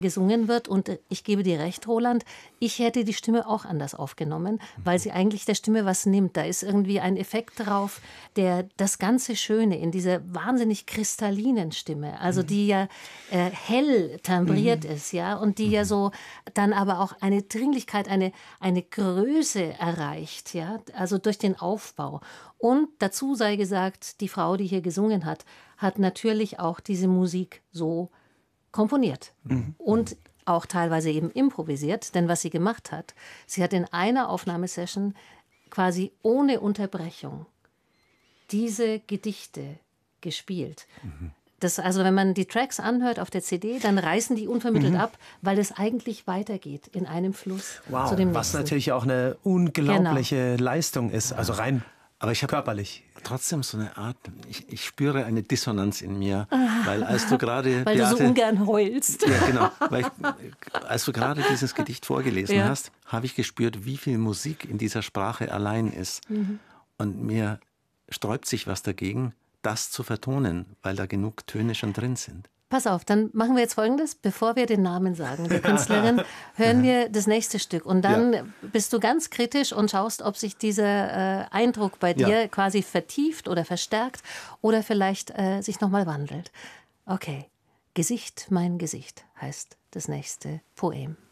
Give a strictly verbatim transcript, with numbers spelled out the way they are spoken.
gesungen wird. Und äh, ich gebe dir recht, Roland, ich hätte die Stimme auch anders aufgenommen, weil sie eigentlich der Stimme was nimmt. Da ist irgendwie ein Effekt drauf, der das ganze Schöne in dieser wahnsinnig kristallinen Stimme, also die ja äh, hell timbriert mhm. ist, ja, und die mhm. ja so dann aber auch eine Dringlichkeit, eine, eine Größe erreicht, ja, also durch den Aufbau. Und dazu sei gesagt, die Frau, die hier gesungen hat, hat natürlich auch diese Musik so komponiert mhm. und auch teilweise eben improvisiert, denn was sie gemacht hat, sie hat in einer Aufnahmesession quasi ohne Unterbrechung diese Gedichte gespielt. Mhm. Das, also wenn man die Tracks anhört auf der C D, dann reißen die unvermittelt mhm. ab, weil es eigentlich weitergeht in einem Fluss wow, zu dem nächsten. Was natürlich auch eine unglaubliche genau. Leistung ist, also rein Aber ich habe körperlich. Trotzdem so eine Art, ich, ich spüre eine Dissonanz in mir, weil als du gerade... Weil Beate, du so ungern heulst. Ja, genau. Weil ich, als du gerade dieses Gedicht vorgelesen ja. hast, habe ich gespürt, wie viel Musik in dieser Sprache allein ist. Mhm. Und mir sträubt sich was dagegen, das zu vertonen, weil da genug Töne schon drin sind. Pass auf, dann machen wir jetzt Folgendes. Bevor wir den Namen sagen der Künstlerin, hören wir das nächste Stück. Und dann ja. bist du ganz kritisch und schaust, ob sich dieser äh, Eindruck bei dir ja. quasi vertieft oder verstärkt oder vielleicht äh, sich nochmal wandelt. Okay, Gesicht, mein Gesicht heißt das nächste Poem.